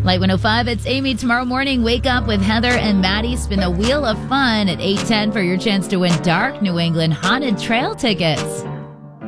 Light 105, it's Amy. Tomorrow morning, wake up with Heather and Maddie. Spin the Wheel of Fun at 8:10 for your chance to win Dark New England Haunted Trail tickets.